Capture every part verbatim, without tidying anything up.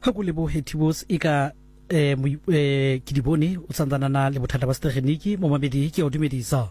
ha go le bo hetibos ika eh ke di bone o tsantsana na le bothata ba stegeniki mo mamedi ke o dumedisa.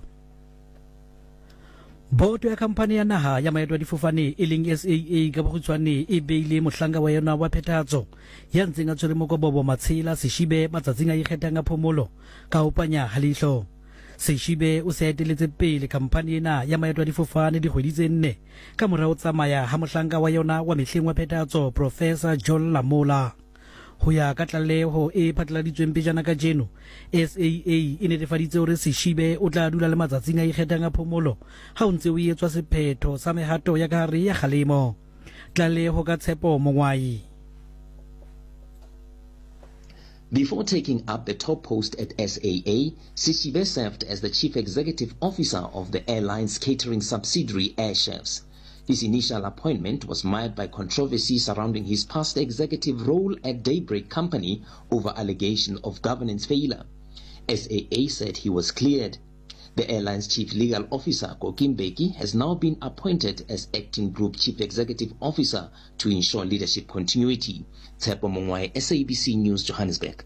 Boto ya kampani ya naha ya maeto a difofane e leng S A A ka bokgutshwane e beile mohlanga wa yona wa phethahatso ya ntseng a tshwere mokobobo Matshela Seshibe matsatsing a ikgethang a phomolo ka ho panya halihlo. Seshibe o se eteletse pele kampani ena ya maeto a difofane dikgwedi tse nne ka mora o tsamaya ha mohlanga wa yona wa mehleng wa phethahatso Professor John Lamola. Ho ya ka tlaleho e phatlaladitsweng pejana ka jeno, S A A e netefaditse hore Seshibe o tla dula le matsatsing a ikgethang a phomolo ha o ntse o etswa sephetho sa mehato ya kahare ya kgalemo. Tlaleho ka Tshepo Mongwai. Before taking up the top post at S A A, Seshibe served as the Chief Executive Officer of the airline's catering subsidiary Air Chefs. His initial appointment was marred by controversy surrounding his past executive role at Daybreak Company over allegation of governance failure. S A A said he was cleared. The airline's chief legal officer, Kokim Beki, has now been appointed as acting group chief executive officer to ensure leadership continuity. Tshepo Mongwai, S A B C News, Johannesburg.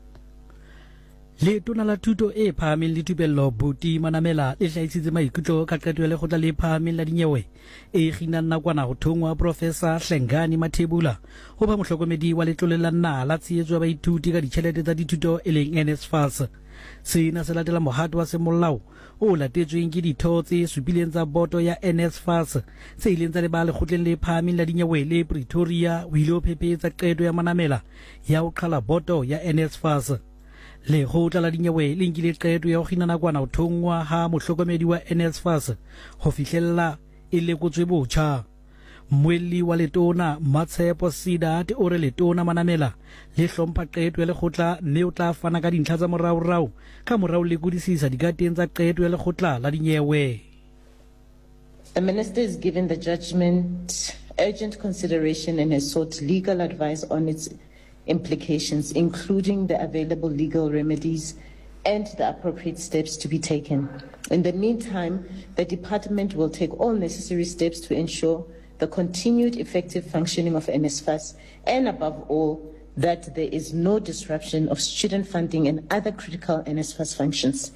Le tona la thuto e phahameng le thupello Buti Manamela le hlahisitse maikutlo ka qeto ya lekgotla le phahameng la dinyewe e kginang nakwana ho thongwa Professor Hlengani Mathebula ho ba mohlokomedi wa letlole la naha la tshehetso ya baithuti ka ditjhelete tsa dithuto e leng NSFAS. Sena se latela mohato wa semolao o latetsweng ke ditho tse supileng tsa boto ya NSFAS tse ileng tsa leba lekgotleng le phahameng la dinyewe le Pretoria ho ile ho phephetsa qeto ya Manamela ya ho qhala boto ya NSFAS. Le hotla la dinyewe le nkile qeto ya ho kgina nakwana ho thongwa ha mohlokomedi wa NSFAS ho fihlella e lekotswe botjha. Mweli wa letona Matshepo Sidat o re letona Manamela le hlompha qeto ya lekgotla mme o tla fana ka dintlha tsa moraorao ka morao le kodisisa dikateng tsa qeto ya lekgotla la dinyewe. The minister is given the judgment urgent consideration and has sought legal advice on its implications, including the available legal remedies and the appropriate steps to be taken. In the meantime, the department will take all necessary steps to ensure the continued effective functioning of NSFAS and, above all, that there is no disruption of student funding and other critical NSFAS functions.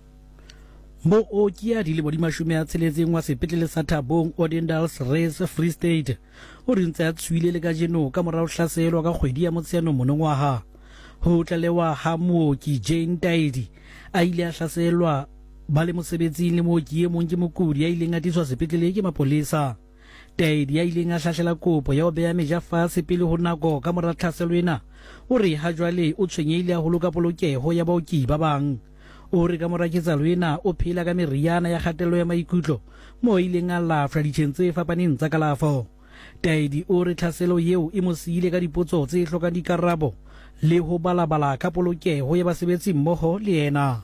Mo o kia di le bodima shume a tsheletseng wa sepetlele sa Thabong Ordendals Res Free State o re ntse a tswile le ka jeno ka morao hlaselwa ka kgwedi ya Motsheanong monongwaha. Ho tlalewa ha mooki Jane Taidi a ile a hlaselwa ba le mosebetsing le mooki e mong ke mokudi ya ileng a tiswa sepetlele ke mapolesa. Taidi ya ileng a hlahlela kopo ya ho beha meja fatshe pele ho nako ka mora tlhaselo ena o re ha jwale o tshwenyeile haholo ka polokeho ya baoki ba bang. O re ka mora ketsalo ena o phela ka meriana ya kgatello ya maikutlo mo ileng a lafra ditjheng tse fapaneng tsa kalafo. Taidi o re tlhaselo eo e mo siile ka dipotso tse hlokang dikarabo le ho balabala ka polokeho ya basebetsi mmoho le yena.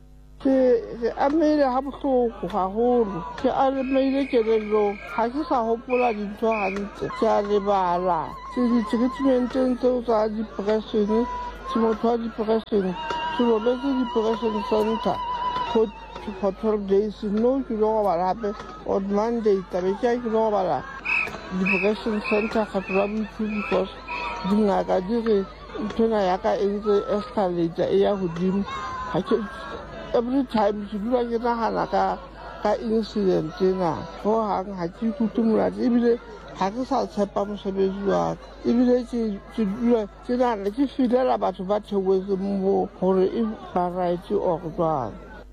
Ke amele ha bohloko haholo ke a meile kelello ha ke sa hopola dintho hantle ke a lebala ke di-treatmenteng tseo tsa depression ke motho wa depression ke robetse depression center for for twelve days no ke lo robala hape on Monday tabe ke ke lo robala depression center ka problem because dingaka di re ntona ya ka entse escalator e ya hodimo ha ke every time ke dula ke nagana ka ka incident ena ho hang ha ke kutumula ebile ha ke sa tshepa mosebetsi wa ebile ke ke dula ke nana ke filela batho ba theoetse mo hore e ba right or jwang.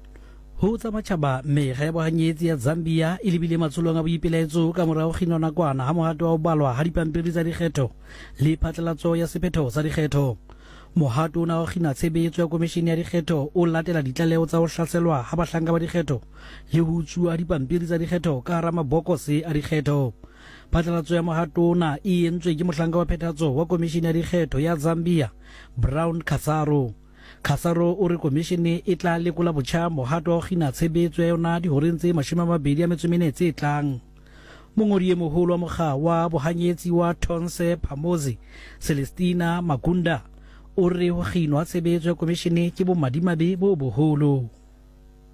Ho tsa matjhaba mekga ya bohanyetsi ya Zambia e lebile matsolong a boipelaetso ka morao kgina nakwana ha mohato wa ho balwa ha dipampiri tsa dikgetho le phatlalatso ya sephetho sa dikgetho. Mohato ona wa kgina tshebetso ya komishini ya dikgetho o latela ditlaleho tsa ho hlaselwa ha bahlanka ba dikgetho le ho utsuwa dipampiri tsa dikgetho ka hara mabokose a dikgetho. Phatlalatso ya mohato ona e entswe ke mohlanka wa phethahatso wa komishini ya dikgetho ya Zambia Brown Khasaro. Khasaro o re komishini e tla lekola botjha mohato wa kgina tshebetso ya yona dihoreng tse mashome a mabedi a metso e mene tse tlang. Mongodi e moholo wa mokga wa bohanyetsi wa Tonse Phamozi Celestina Magunda o re ho kginwa tshebetso ya komishini ke bo madimabe bo boholo.